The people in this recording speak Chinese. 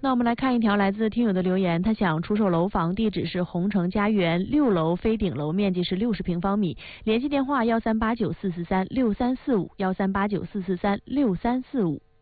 那我们来看一条来自听友的留言，他想出售楼房，地址是红城家园6楼非顶楼，面积是60平方米，联系电话138944364345，138944364345。